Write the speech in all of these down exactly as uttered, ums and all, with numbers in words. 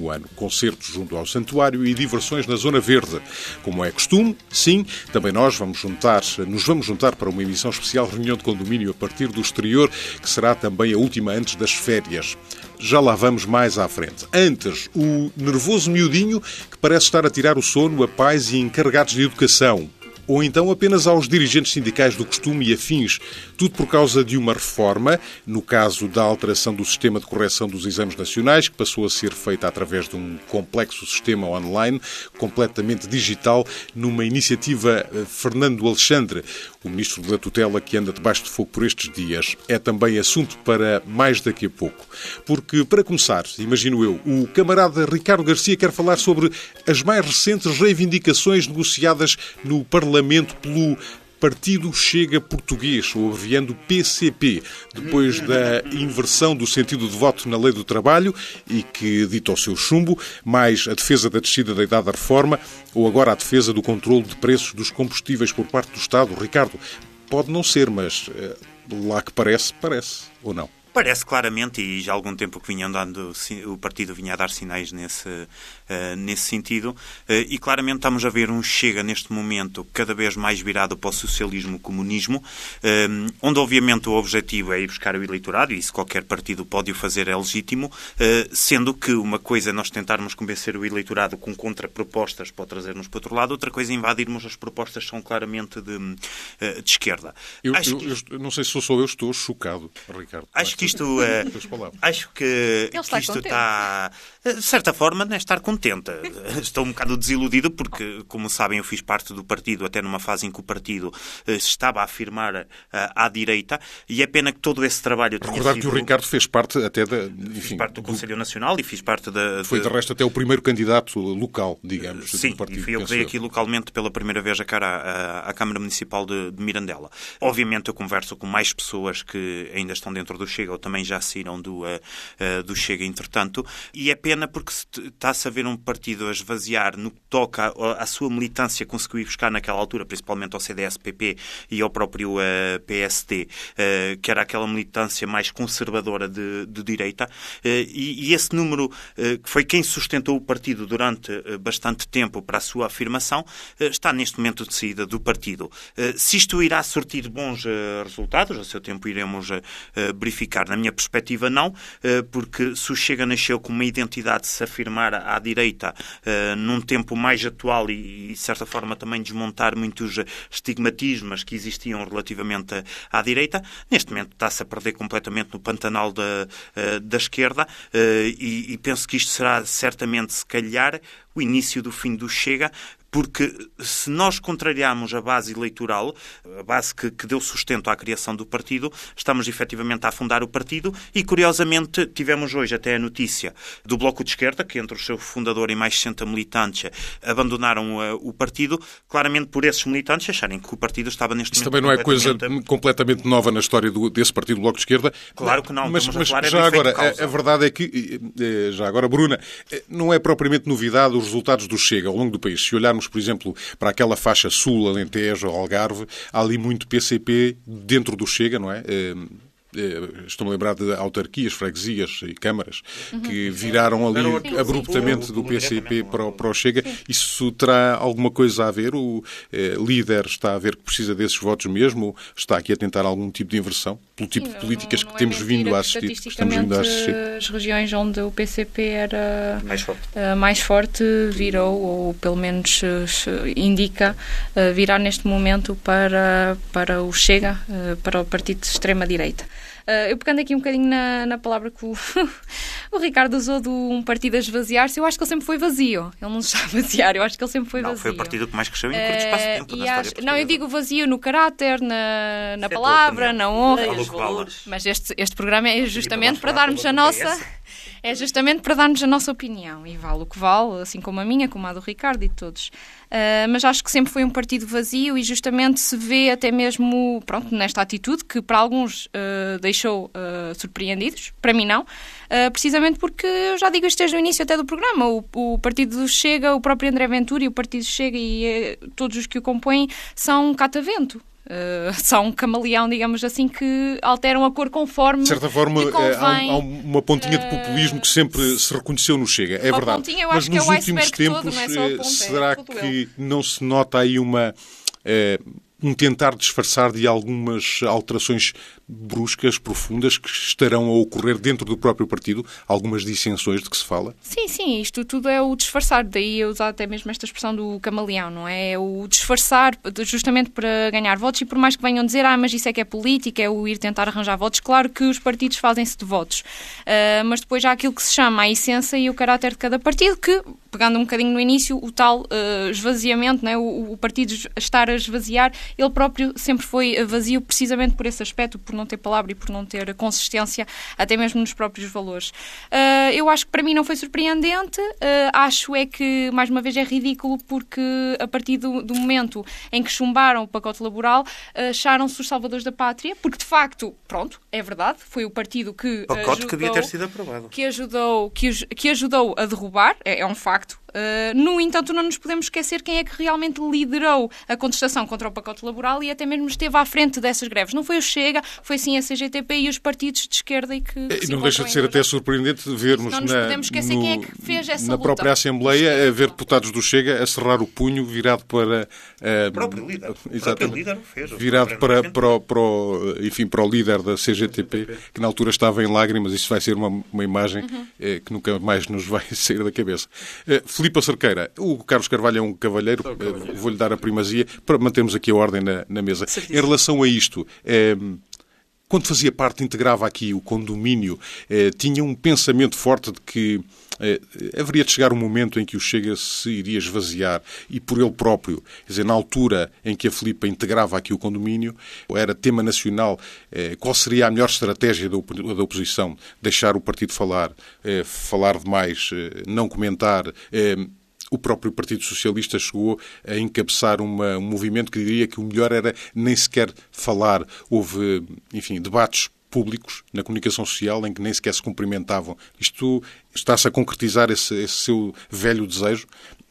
do ano. Concertos junto ao Santuário e diversões na Zona Verde. Como é costume, sim, também nós vamos juntar, nos vamos juntar para uma emissão especial reunião de condomínio a partir do exterior, que será também a última antes das férias. Já lá vamos mais à frente. Antes, o nervoso miudinho que parece estar a tirar o sono a pais e encarregados de educação. Ou então apenas aos dirigentes sindicais do costume e afins. Tudo por causa de uma reforma, no caso da alteração do sistema de correção dos exames nacionais, que passou a ser feita através de um complexo sistema online, completamente digital, numa iniciativa Fernando Alexandre, o ministro da tutela que anda debaixo de fogo por estes dias. É também assunto para mais daqui a pouco. Porque, para começar, imagino eu, o camarada Ricardo Garcia quer falar sobre as mais recentes reivindicações negociadas no Parlamento pelo Partido Chega Português, ou abreviando P C P, depois da inversão do sentido de voto na Lei do Trabalho e que dita o seu chumbo, mais a defesa da descida da idade da reforma, ou agora a defesa do controle de preços dos combustíveis por parte do Estado. Ricardo, pode não ser, mas lá que parece, parece, ou não? Parece claramente, e já há algum tempo que vinha andando, o partido vinha a dar sinais nesse, uh, nesse sentido, uh, e claramente estamos a ver um Chega neste momento cada vez mais virado para o socialismo-comunismo, uh, onde obviamente o objetivo é ir buscar o eleitorado, e isso qualquer partido pode o fazer, é legítimo, uh, sendo que uma coisa é nós tentarmos convencer o eleitorado com contrapropostas para trazer-nos para outro lado, outra coisa é invadirmos as propostas que são claramente de, uh, de esquerda. Eu, acho eu, que... eu não sei se sou só eu, estou chocado, Ricardo. Acho que isto, é, acho que, que isto contente. Está, de certa forma, não é estar contente. Estou um bocado desiludido porque, como sabem, eu fiz parte do partido até numa fase em que o partido se estava a afirmar uh, à direita, e é pena que todo esse trabalho tenha Recordar sido... que o Ricardo fez parte até da... Enfim, fiz parte do Conselho Nacional e fiz parte da... Foi, de resto, até o primeiro candidato local, digamos, Sim, do partido. E fui eu que dei aqui localmente pela primeira vez a cara à, à Câmara Municipal de, de Mirandela. Obviamente eu converso com mais pessoas que ainda estão dentro do Chega ou também já saíram do, uh, uh, do Chega, entretanto, e é pena porque está-se a ver um partido a esvaziar no que toca à sua militância que conseguiu ir buscar naquela altura, principalmente ao C D S P P e ao próprio uh, P S D, uh, que era aquela militância mais conservadora de, de direita, uh, e, e esse número, uh, que foi quem sustentou o partido durante uh, bastante tempo para a sua afirmação, uh, está neste momento de saída do partido. Uh, se isto irá surtir bons uh, resultados, a seu tempo iremos uh, uh, verificar. Na minha perspectiva, não, uh, porque se o Chega nasceu com uma identidade de se afirmar à direita uh, num tempo mais atual e, de certa forma, também desmontar muitos estigmatismos que existiam relativamente à direita, neste momento está-se a perder completamente no pantanal da, uh, da esquerda, uh, e, e penso que isto será certamente, se calhar, o início do fim do Chega, porque se nós contrariarmos a base eleitoral, a base que, que deu sustento à criação do partido, estamos efetivamente a afundar o partido e, curiosamente, tivemos hoje até a notícia do Bloco de Esquerda, que entre o seu fundador e mais sessenta militantes abandonaram uh, o partido, claramente por esses militantes acharem que o partido estava neste Isso momento... também não é coisa completamente nova na história do, desse partido, Bloco de Esquerda. Claro que não, mas, mas mas já agora, a, a verdade é que, já agora, Bruna, não é propriamente novidade os resultados do Chega ao longo do país. Se olharmos, por exemplo, para aquela faixa sul, Alentejo, Algarve, há ali muito P C P dentro do Chega, não é? Estou-me a lembrar de autarquias, freguesias e câmaras que viraram ali sim, abruptamente sim, do P C P para o, para o Chega. Sim. Isso terá alguma coisa a ver? O eh, líder está a ver que precisa desses votos mesmo? Está aqui a tentar algum tipo de inversão? Pelo tipo sim, de políticas não, não que temos é vindo a assistir? Estatisticamente, vindo a assistir. As regiões onde o P C P era mais forte, uh, mais forte virou, ou pelo menos uh, indica, uh, virar neste momento para, para o Chega, uh, para o partido de extrema-direita. Uh, eu pegando aqui um bocadinho na, na palavra que o, o Ricardo usou de um partido a esvaziar-se, eu acho que ele sempre foi vazio. Ele não se está a vaziar, eu acho que ele sempre foi não, vazio. Foi o partido que mais cresceu em curto espaço de tempo uh, na história acho, Não, eu digo vazio no caráter, na, na palavra, na honra. Mas este, este programa é justamente para darmos a nossa... É justamente para darmos a nossa opinião, e vale o que vale, assim como a minha, como a do Ricardo e de todos. Uh, mas acho que sempre foi um partido vazio e justamente se vê até mesmo, pronto, nesta atitude que para alguns uh, deixou uh, surpreendidos, para mim não, uh, precisamente porque, eu já digo isto desde o início até do programa, o, o partido Chega, o próprio André Ventura e o partido Chega e uh, todos os que o compõem são um catavento. Uh, são um camaleão, digamos assim, que alteram a cor conforme de certa forma, convém, há, há uma pontinha de populismo que sempre se reconheceu no Chega, é uma verdade. Pontinha, eu Mas acho nos que é o últimos tempos, todo, não é só a ponta, será é todo que ele. não se nota aí uma... Uh, um tentar disfarçar de algumas alterações bruscas, profundas, que estarão a ocorrer dentro do próprio partido? Algumas dissensões de que se fala? Sim, sim, isto tudo é o disfarçar. Daí eu usar até mesmo esta expressão do camaleão, não é? É o disfarçar justamente para ganhar votos, e por mais que venham dizer, ah, mas isso é que é política, é o ir tentar arranjar votos, claro que os partidos fazem-se de votos. Uh, mas depois há aquilo que se chama a essência e o caráter de cada partido, que, pegando um bocadinho no início, o tal uh, esvaziamento, não é? o, o partido estar a esvaziar, ele próprio sempre foi vazio precisamente por esse aspecto, por não ter palavra e por não ter consistência, até mesmo nos próprios valores. Uh, eu acho que para mim não foi surpreendente, uh, acho é que, mais uma vez, é ridículo, porque a partir do, do momento em que chumbaram o pacote laboral, uh, acharam-se os salvadores da pátria, porque de facto, pronto, é verdade, foi o partido que pacote ajudou, que devia ter sido aprovado. Que ajudou, que, que ajudou a derrubar, é, é um facto. Uh, no entanto, não nos podemos esquecer quem é que realmente liderou a contestação contra o pacote laboral e até mesmo esteve à frente dessas greves. Não foi o Chega, foi sim a C G T P e os partidos de esquerda. E que, que e não deixa de ser até surpreendente vermos não nos na, podemos esquecer no, quem é que fez essa na luta. própria Assembleia, a ver deputados do Chega a cerrar o punho virado para... Uh, o próprio líder. Exatamente, o próprio líder o fez. Virado para, para, o, para, o, enfim, para o líder da C G T P, que na altura estava em lágrimas. Isso vai ser uma, uma imagem uhum. eh, que nunca mais nos vai sair da cabeça. Uh, Filipe Cerqueira, o Carlos Carvalho é um cavalheiro, uh, vou-lhe dar a primazia para mantermos aqui a ordem na, na mesa. Certíssimo. Em relação a isto... Eh, quando fazia parte, integrava aqui o condomínio, eh, tinha um pensamento forte de que eh, haveria de chegar um momento em que o Chega se iria esvaziar, e por ele próprio, quer dizer, na altura em que a Filipa integrava aqui o condomínio, era tema nacional, eh, qual seria a melhor estratégia da, op da oposição? Deixar o partido falar, eh, falar demais, eh, não comentar... Eh, O próprio Partido Socialista chegou a encabeçar uma, um movimento que diria que o melhor era nem sequer falar. Houve, enfim, debates públicos na comunicação social em que nem sequer se cumprimentavam. Isto está-se a concretizar esse, esse seu velho desejo,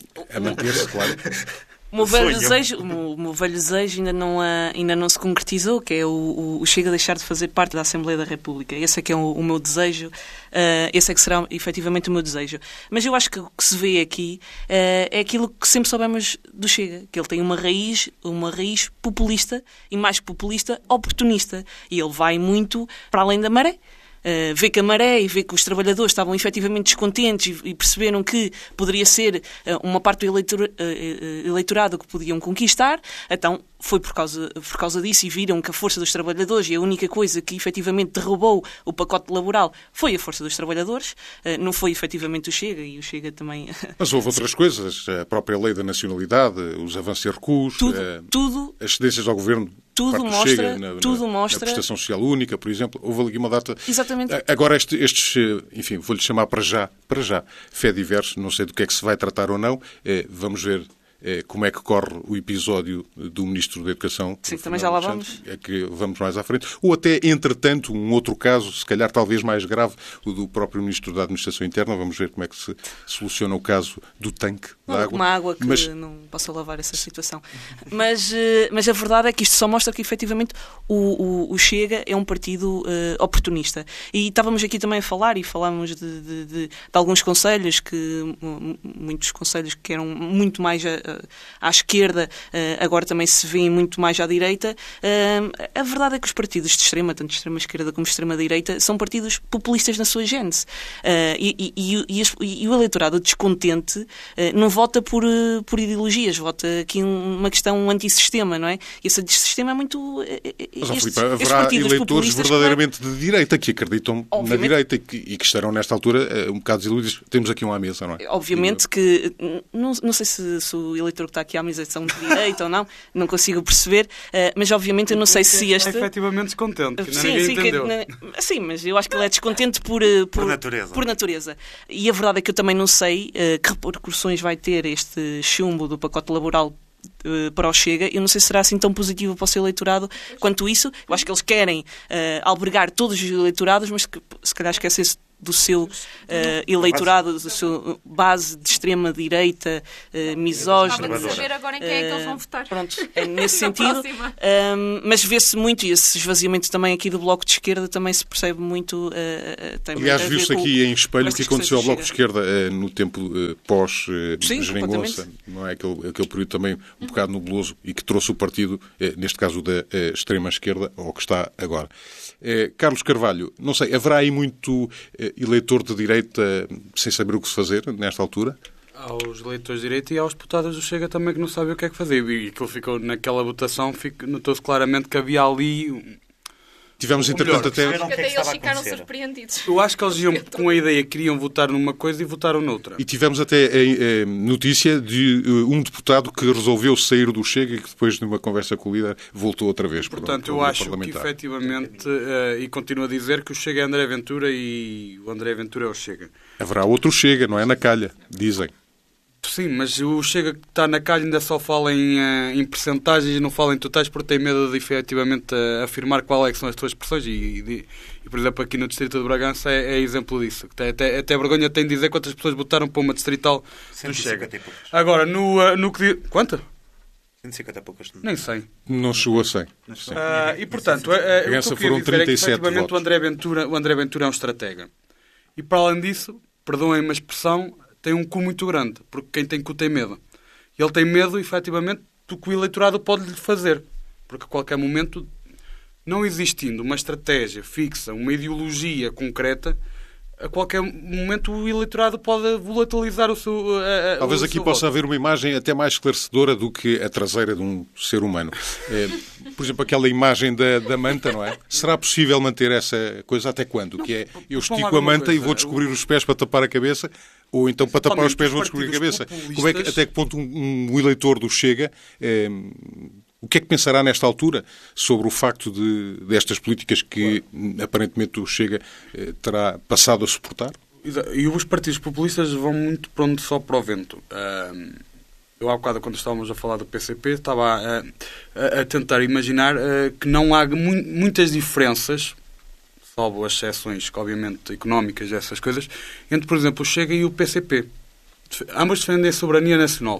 a manter-se, claro. O meu velho desejo, o meu velho desejo ainda, não, ainda não se concretizou, que é o, o, o Chega deixar de fazer parte da Assembleia da República. Esse é que é o, o meu desejo, uh, esse é que será efetivamente o meu desejo. Mas eu acho que o que se vê aqui uh, é aquilo que sempre soubemos do Chega, que ele tem uma raiz, uma raiz populista, e mais populista, oportunista. E ele vai muito para além da maré. Uh, vê que a maré e vê que os trabalhadores estavam efetivamente descontentes e, e perceberam que poderia ser uh, uma parte do eleitor, uh, eleitorado que podiam conquistar, então foi por causa, por causa disso, e viram que a força dos trabalhadores, e a única coisa que efetivamente derrubou o pacote laboral foi a força dos trabalhadores, uh, não foi efetivamente o Chega, e o Chega também... Mas houve outras coisas, a própria lei da nacionalidade, os avanços e recuos, tudo, uh, tudo, as cedências ao governo... Tudo mostra, Chega, na, tudo na, mostra... na prestação social única, por exemplo, houve ali uma data... Exatamente. Agora este, estes, enfim, vou-lhe chamar para já, para já, fé diverso, não sei do que é que se vai tratar ou não, é, vamos ver é, como é que corre o episódio do Ministro da Educação. Sim, também já lá vamos. É que vamos mais à frente. Ou até, entretanto, um outro caso, se calhar talvez mais grave, o do próprio Ministro da Administração Interna. Vamos ver como é que se soluciona o caso do tanque não, de água. Uma água que mas... não possa lavar essa situação. Mas, mas a verdade é que isto só mostra que, efetivamente, o, o, o Chega é um partido uh, oportunista. E estávamos aqui também a falar, e falámos de, de, de, de alguns conselhos, que muitos conselhos que eram muito mais a, à esquerda, agora também se vêem muito mais à direita. A verdade é que os partidos de extrema, tanto de extrema esquerda como de extrema direita, são partidos populistas na sua gênese. E, e, e, e o eleitorado descontente não vota por, por ideologias, vota aqui uma questão antissistema, não é? E esse antissistema é muito... Mas, estes, Filipe, haverá eleitores verdadeiramente de direita que acreditam obviamente, na direita e que, e que estarão nesta altura um bocado desiludidos. Temos aqui um à mesa, não é? Obviamente e, que... Não, não sei se, se o eleitor que está aqui à mesa são de direita ou não, não consigo perceber, uh, mas obviamente eu não sei se este... É efetivamente descontente, que sim, ninguém sim, entendeu. Que, sim, mas eu acho que ele é descontente por, por, por, natureza. por natureza. E a verdade é que eu também não sei uh, que repercussões vai ter este chumbo do pacote laboral para o Chega. Eu não sei se será assim tão positivo para o seu eleitorado quanto isso. Eu acho que eles querem uh, albergar todos os eleitorados, mas que, se calhar esquecem-se do seu uh, eleitorado, da sua base de extrema-direita, uh, misógina. Gostava de saber agora em quem é que eles vão votar. Pronto, é nesse sentido. Um, mas vê-se muito, e esse esvaziamento também aqui do Bloco de Esquerda também se percebe muito. Uh, tem Aliás, viu-se aqui em espelho o que aconteceu ao Bloco de Esquerda uh, no tempo uh, pós-Geringonça, uh, não é? Aquele, aquele período também um uhum. bocado nubloso e que trouxe o partido, uh, neste caso da uh, extrema-esquerda, ao que está agora. Uh, Carlos Carvalho, não sei, haverá aí muito uh, eleitor de direita sem saber o que se fazer nesta altura? Aos eleitores de direita e aos deputados do Chega também que não sabem o que é que fazer. E aquilo ficou naquela votação, notou-se claramente que havia ali... Tivemos, entretanto, até... Até eles ficaram surpreendidos. Eu acho que eles iam com a ideia que queriam votar numa coisa e votaram noutra. E tivemos até a, a notícia de uh, um deputado que resolveu sair do Chega e que depois de uma conversa com o líder voltou outra vez. Portanto, eu acho que efetivamente, uh, e continuo a dizer que o Chega é André Ventura e o André Ventura é o Chega. Haverá outro Chega, não é na calha, dizem. Sim, mas o Chega que está na calha ainda só fala em, em percentagens e não fala em totais porque tem medo de efetivamente afirmar qual é que são as suas expressões e, e, e, por exemplo, aqui no Distrito de Bragança é, é exemplo disso. Até, até, até vergonha tem de dizer quantas pessoas votaram para uma distrital do Chega. Agora, no, no que... Quanto? cento e cinquenta e poucas. Nem sei. Não chegou a cem. Ah, e, portanto, é, é, o que eu queria dizer é que, efetivamente, o André, Ventura, o André Ventura é um estratega. E, para além disso, perdoem-me a expressão, tem um cu muito grande, porque quem tem cu tem medo. E ele tem medo, efetivamente, do que o eleitorado pode lhe fazer. Porque a qualquer momento, não existindo uma estratégia fixa, uma ideologia concreta, a qualquer momento o eleitorado pode volatilizar o seu a, a, Talvez o aqui seu possa voto. haver uma imagem até mais esclarecedora do que a traseira de um ser humano. É, por exemplo, aquela imagem da, da manta, não é? Será possível manter essa coisa até quando? Não, que é, eu estico a manta coisa. e vou descobrir os pés para tapar a cabeça, ou então para tapar os pés vou descobrir a cabeça. Como é que, até que ponto um, um eleitor do Chega... É, o que é que pensará nesta altura sobre o facto de, destas políticas que claro. aparentemente o Chega eh, terá passado a suportar? E os partidos populistas vão muito para onde só para o vento. Uh, eu há bocado, quando estávamos a falar do P C P, estava a, a, a tentar imaginar uh, que não há mu- muitas diferenças, salvo as exceções, obviamente, económicas e essas coisas, entre, por exemplo, o Chega e o P C P. Ambos defendem a soberania nacional.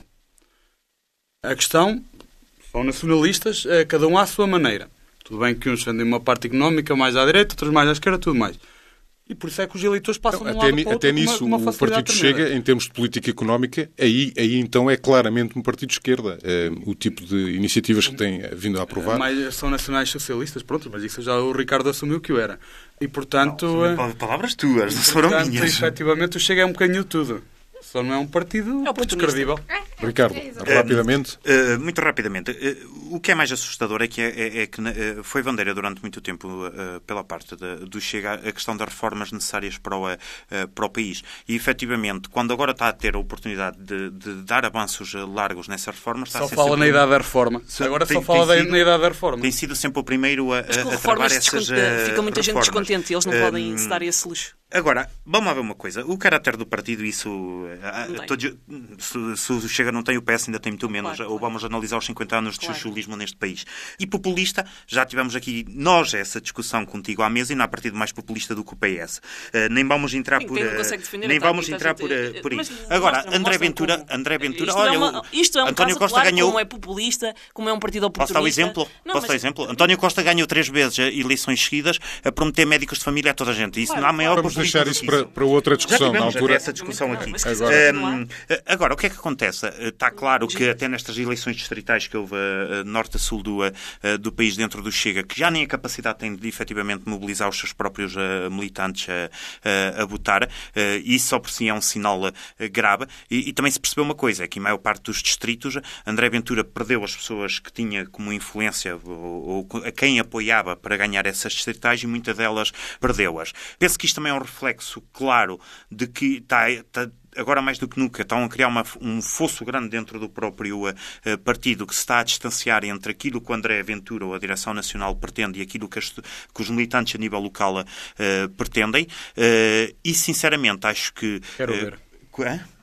A questão... São nacionalistas, cada um à sua maneira. Tudo bem que uns defendem uma parte económica mais à direita, outros mais à esquerda, tudo mais. E por isso é que os eleitores passam não, de um até, lado para o outro até nisso, com uma, uma o Partido Chega, em termos de política económica, aí, aí então é claramente um partido de esquerda. É, o tipo de iniciativas que tem vindo a aprovar. Mas são nacionais socialistas, pronto, mas isso já o Ricardo assumiu que o era. E portanto... Não, palavras tuas, não foram portanto, minhas. Efetivamente o Chega é um bocadinho de tudo. Só não é um partido é descredível. Ricardo, rapidamente. Uh, uh, muito rapidamente. Uh, o que é mais assustador é que, é, é, é que uh, foi bandeira durante muito tempo uh, pela parte de, do Chega a questão das reformas necessárias para o, uh, para o país. E, efetivamente, quando agora está a ter a oportunidade de, de dar avanços largos nessas reformas... Está só a ser fala sempre... na idade da reforma. Agora tem, só fala sido, na idade da reforma. Tem sido sempre o primeiro a, Mas com a travar essas uh, Fica muita gente reformas. descontente e eles não um, podem se dar esse luxo. Agora, vamos lá ver uma coisa. O caráter do partido, isso... Todos, se, se o Chega não tem, o P S ainda tem muito menos. Claro, ou vamos analisar os cinquenta anos de claro. chuchulismo neste país. E populista, já tivemos aqui nós essa discussão contigo à mesa e não há partido mais populista do que o P S. Uh, nem vamos entrar por... Uh, nem vamos entrar por, uh, por isso. Agora, mostra, André Ventura... Como, André Ventura isto olha, é uma, isto é um António caso Costa claro ganhou... como é populista, como é um partido oportunista... Posso dar o exemplo? Não, Posso mas... dar exemplo? António Costa ganhou três vezes eleições seguidas a prometer médicos de família a toda a gente. Isso claro, não há maior vamos deixar isso para, para outra discussão. Já tivemos na altura. essa discussão aqui. Agora. Um, agora, o que é que acontece? Está claro que até nestas eleições distritais que houve a, a norte a sul do, a, do país dentro do Chega, que já nem a capacidade tem de efetivamente mobilizar os seus próprios uh, militantes a, a, a votar, uh, isso só por si é um sinal uh, grave. E, e também se percebeu uma coisa, é que em maior parte dos distritos André Ventura perdeu as pessoas que tinha como influência ou, ou a quem apoiava para ganhar essas distritais e muitas delas perdeu-as. Penso que isto também é um reflexo claro de que está... está agora mais do que nunca estão a criar uma, um fosso grande dentro do próprio uh, partido que se está a distanciar entre aquilo que o André Ventura ou a Direção Nacional pretende e aquilo que, as, que os militantes a nível local uh, pretendem. Uh, e, sinceramente, acho que... Quero ver. Uh,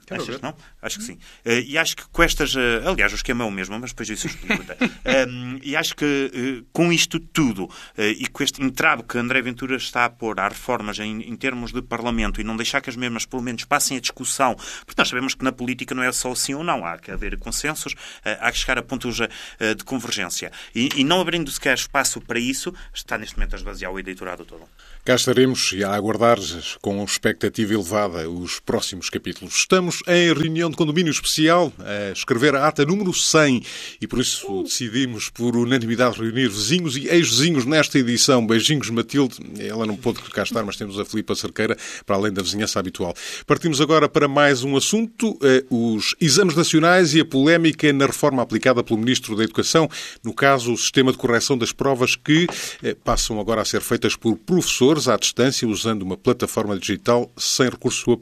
Achas que não? Acho que sim. Uh, e acho que com estas... Uh, aliás, o esquema é o mesmo, mas depois isso explico. um, e acho que uh, com isto tudo uh, e com este entrave que André Ventura está a pôr às reformas em, em termos de Parlamento e não deixar que as mesmas, pelo menos, passem a discussão, porque nós sabemos que na política não é só sim ou não. Há que haver consensos, uh, há que chegar a pontos uh, de convergência. E, e não abrindo sequer espaço para isso, está neste momento a esvaziar o eleitorado todo. Cá estaremos e a aguardar com expectativa elevada os próximos capítulos. Estamos em reunião de condomínio especial a escrever a ata número cem e por isso decidimos por unanimidade reunir vizinhos e ex-vizinhos nesta edição. Beijinhos, Matilde. Ela não pôde cá estar, mas temos a Filipa Cerqueira, para além da vizinhança habitual. Partimos agora para mais um assunto, os exames nacionais e a polémica na reforma aplicada pelo Ministro da Educação, no caso o sistema de correção das provas que passam agora a ser feitas por professores à distância, usando uma plataforma digital sem recurso a